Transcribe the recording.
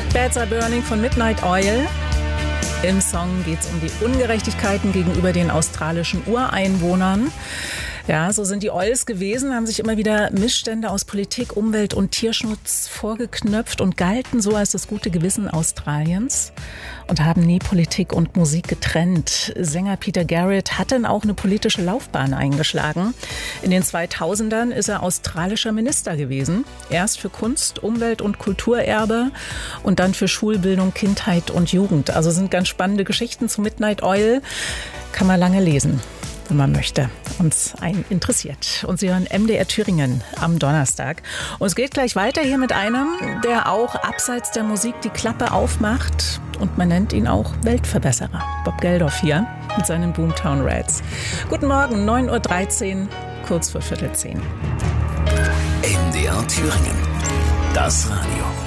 Beds Are Burning von Midnight Oil. Im Song geht es um die Ungerechtigkeiten gegenüber den australischen Ureinwohnern. Ja, so sind die Oils gewesen, haben sich immer wieder Missstände aus Politik, Umwelt und Tierschutz vorgeknöpft und galten so als das gute Gewissen Australiens und haben nie Politik und Musik getrennt. Sänger Peter Garrett hat dann auch eine politische Laufbahn eingeschlagen. In den 2000ern ist er australischer Minister gewesen. Erst für Kunst, Umwelt und Kulturerbe und dann für Schulbildung, Kindheit und Jugend. Also sind ganz spannende Geschichten zu Midnight Oil. Kann man lange lesen, wenn man möchte, uns einen interessiert. Und Sie hören MDR Thüringen am Donnerstag. Und es geht gleich weiter hier mit einem, der auch abseits der Musik die Klappe aufmacht. Und man nennt ihn auch Weltverbesserer. Bob Geldof hier mit seinen Boomtown Rats. Guten Morgen, 9.13 Uhr, kurz vor 9:45. MDR Thüringen, das Radio.